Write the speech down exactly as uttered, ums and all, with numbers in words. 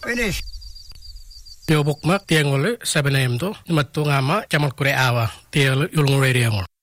Finish. Tio bukmak tiang ole seven a m to mattu ngama chamal kure awa tiang yulung radio ngol.